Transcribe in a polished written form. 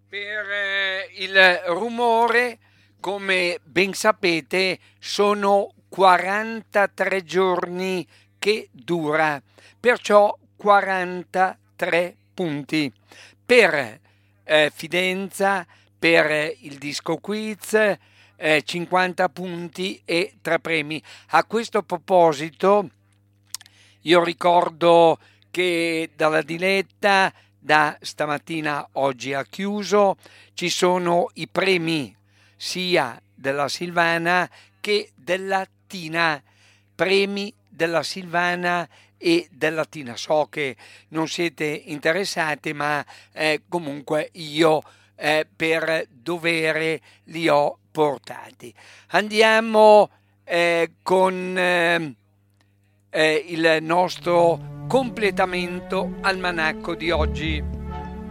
Per il rumore, come ben sapete, sono 43 giorni che dura, perciò 43 punti. Per Fidenza, per il disco quiz, 50 punti e 3 premi. A questo proposito, io ricordo che dalla Diletta, da stamattina oggi ha chiuso, ci sono i premi sia della Silvana che della Tina. Premi della Silvana e della Tina. So che non siete interessati, ma comunque io per dovere li ho portati. Andiamo con il nostro completamento almanacco di oggi.